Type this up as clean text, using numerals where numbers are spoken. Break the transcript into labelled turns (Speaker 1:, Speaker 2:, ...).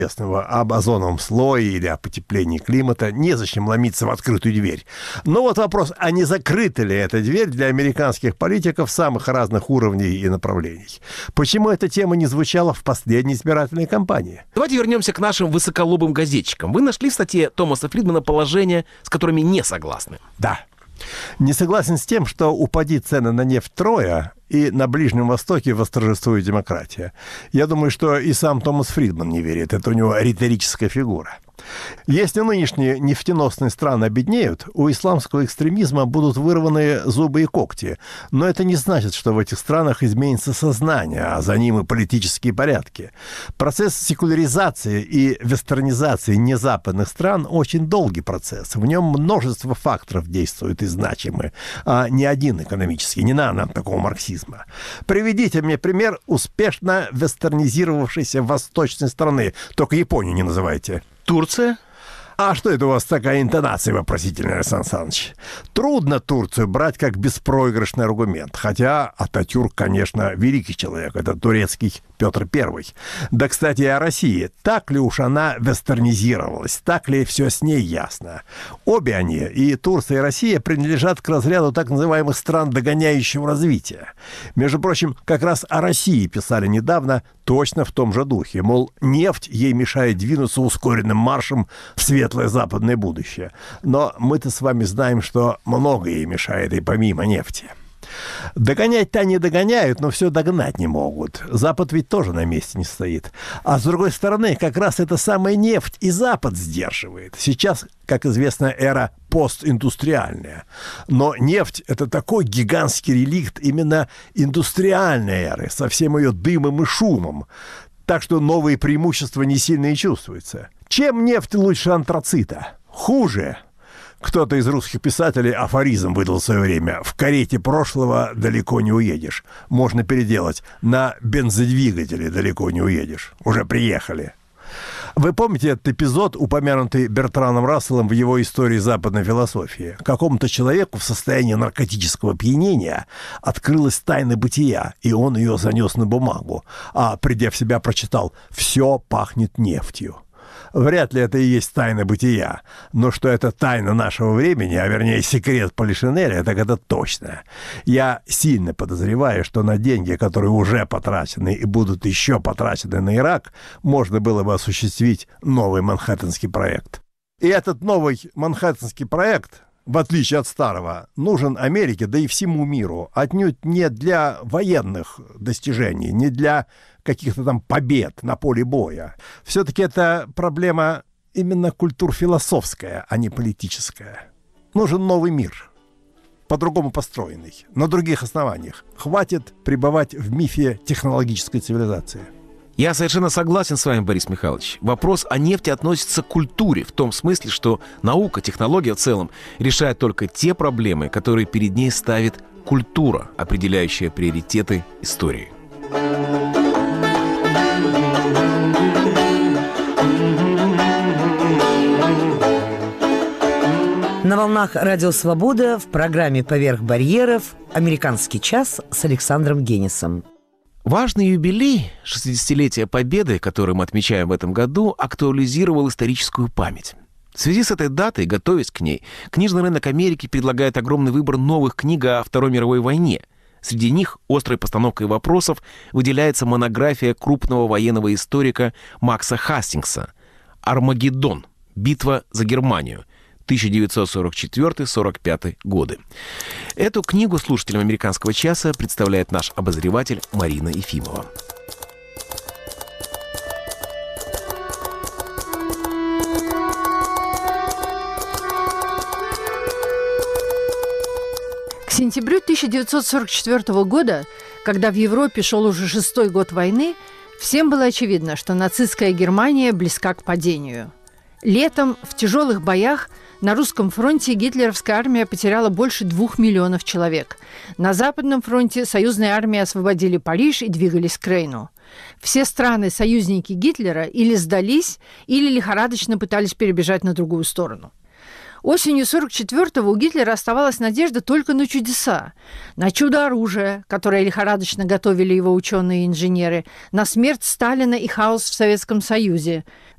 Speaker 1: об озоновом слое или о потеплении климата, незачем ломиться в открытую дверь. Но вот вопрос, а не закрыта ли эта дверь для американских политиков самых разных уровней и направлений? Почему эта тема не звучала в последней избирательной кампании?
Speaker 2: Давайте вернемся к нашим высоколобым газетчикам. Вы нашли в статье Томаса Фридмана положения, с которыми не согласны?
Speaker 1: Да. Не согласен с тем, что упади цены на нефть втрое, и на Ближнем Востоке восторжествует демократия. Я думаю, что и сам Томас Фридман не верит. Это у него риторическая фигура. Если нынешние нефтеносные страны обеднеют, у исламского экстремизма будут вырваны зубы и когти. Но это не значит, что в этих странах изменится сознание, а за ним и политические порядки. Процесс секуляризации и вестернизации незападных стран очень долгий процесс. В нем множество факторов действуют и значимы, а не один экономический. Не надо нам такого марксизма. Приведите мне пример успешно вестернизировавшейся восточной страны. Только Японию не называйте.
Speaker 2: Турция?
Speaker 1: А что это у вас такая интонация вопросительная, Александр Александрович? Трудно Турцию брать как беспроигрышный аргумент. Хотя Ататюрк, конечно, великий человек. Это турецкий Петр I. Да, кстати, и о России. Так ли уж она вестернизировалась? Так ли все с ней ясно? Обе они, и Турция, и Россия, принадлежат к разряду так называемых стран догоняющего развития. Между прочим, как раз о России писали недавно точно в том же духе. Мол, нефть ей мешает двинуться ускоренным маршем в светлое западное будущее. Но мы-то с вами знаем, что многое ей мешает и помимо нефти. Догонять-то они догоняют, но все догнать не могут. Запад ведь тоже на месте не стоит. А с другой стороны, как раз эта самая нефть и Запад сдерживает. Сейчас, как известно, эра постиндустриальная. Но нефть – это такой гигантский реликт именно индустриальной эры, со всем ее дымом и шумом. Так что новые преимущества не сильно и чувствуются. Чем нефть лучше антрацита? Хуже. Кто-то из русских писателей афоризм выдал в свое время. В карете прошлого далеко не уедешь. Можно переделать. На бензодвигателе далеко не уедешь. Уже приехали. Вы помните этот эпизод, упомянутый Бертраном Расселом в его «Истории западной философии»? Какому-то человеку в состоянии наркотического опьянения открылась тайна бытия, и он ее занес на бумагу, а, придя в себя, прочитал «Все пахнет нефтью». Вряд ли это и есть тайна бытия, но что это тайна нашего времени, а вернее секрет Полишинеля, так это точно. Я сильно подозреваю, что на деньги, которые уже потрачены и будут еще потрачены на Ирак, можно было бы осуществить новый Манхэттенский проект. И этот новый Манхэттенский проект, в отличие от старого, нужен Америке, да и всему миру, отнюдь не для военных достижений, не для каких-то там побед на поле боя. Все-таки это проблема именно культурфилософская, а не политическая. Нужен новый мир, по-другому построенный, на других основаниях. Хватит пребывать в мифе технологической цивилизации.
Speaker 2: Я совершенно согласен с вами, Борис Михайлович. Вопрос о нефти относится к культуре, в том смысле, что наука, технология в целом решает только те проблемы, которые перед ней ставит культура, определяющая приоритеты истории.
Speaker 3: На волнах «Радио Свобода» в программе «Поверх барьеров» «Американский час» с Александром Генисом.
Speaker 2: Важный юбилей 60-летия Победы, который мы отмечаем в этом году, актуализировал историческую память. В связи с этой датой, готовясь к ней, книжный рынок Америки предлагает огромный выбор новых книг о Второй мировой войне. Среди них острой постановкой вопросов выделяется монография крупного военного историка Макса Хастингса «Армагеддон. Битва за Германию. 1944-45 годы». Эту книгу слушателям «Американского часа» представляет наш обозреватель Марина Ефимова.
Speaker 4: К сентябрю 1944 года, когда в Европе шел уже 6-й год войны, всем было очевидно, что нацистская Германия близка к падению. Летом в тяжелых боях на русском фронте гитлеровская армия потеряла больше 2 миллионов человек. На Западном фронте союзные армии освободили Париж и двигались к Рейну. Все страны-союзники Гитлера или сдались, или лихорадочно пытались перебежать на другую сторону. Осенью 1944-го у Гитлера оставалась надежда только на чудеса. На чудо оружия, которое лихорадочно готовили его ученые и инженеры, на смерть Сталина и хаос в Советском Союзе,